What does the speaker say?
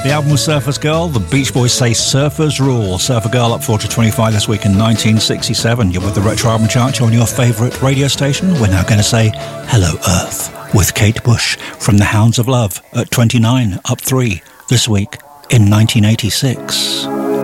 The album was Surfer's Girl. The Beach Boys say Surfer's Rule. Surfer Girl up 4 to 25 this week in 1967. You're with the Retro Album Chart. You're on your favourite radio station. We're now going to say Hello Earth with Kate Bush from the Hounds of Love at 29 up 3 this week in 1986.